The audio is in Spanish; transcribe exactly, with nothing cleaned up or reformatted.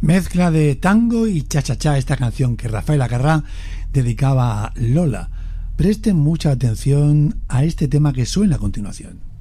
Mezcla de tango y cha-cha-cha, esta canción que Rafael Acarrá dedicaba a Lola. Presten mucha atención a este tema que suena a continuación.